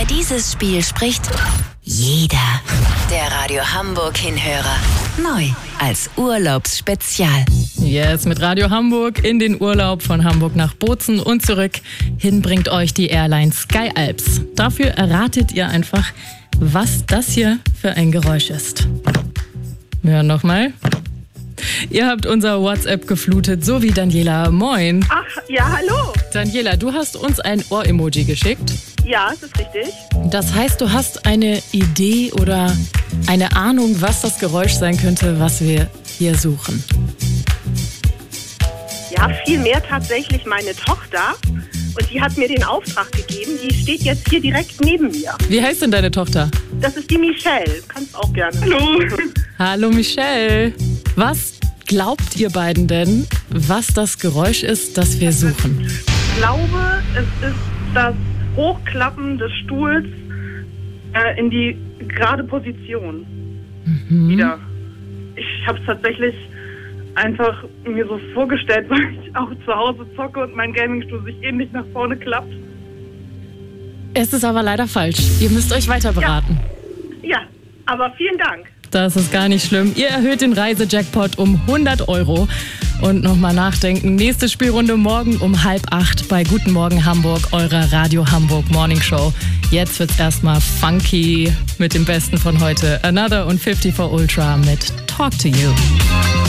dieses Spiel spricht jeder. Der Radio Hamburg Hinhörer. Neu als Urlaubsspezial. Yes, mit Radio Hamburg in den Urlaub von Hamburg nach Bozen und zurück. Hin bringt euch die Airline Sky Alps. Dafür erratet ihr einfach, was das hier für ein Geräusch ist. Ja, nochmal. Ihr habt unser WhatsApp geflutet, so wie Daniela. Moin. Ach, ja, hallo. Daniela, du hast uns ein Ohr-Emoji geschickt. Ja, das ist richtig. Das heißt, du hast eine Idee oder eine Ahnung, was das Geräusch sein könnte, was wir hier suchen. Ja, vielmehr tatsächlich meine Tochter. Und die hat mir den Auftrag gegeben. Die steht jetzt hier direkt neben mir. Wie heißt denn deine Tochter? Das ist die Michelle. Kannst auch gerne. Hallo. Hallo Michelle. Was glaubt ihr beiden denn, was das Geräusch ist, das wir suchen? Ich glaube, es ist das Hochklappen des Stuhls in die gerade Position. Wieder. Ich habe es tatsächlich einfach mir so vorgestellt, weil ich auch zu Hause zocke und mein Gamingstuhl sich ähnlich nach vorne klappt. Es ist aber leider falsch. Ihr müsst euch weiter beraten. Ja, aber vielen Dank. Das ist gar nicht schlimm. Ihr erhöht den Reisejackpot um 100 €. Und nochmal nachdenken. Nächste Spielrunde morgen um 7:30 bei Guten Morgen Hamburg, eurer Radio Hamburg Morning Show. Jetzt wird's erstmal funky mit dem Besten von heute. Another und 54 Ultra mit Talk to You.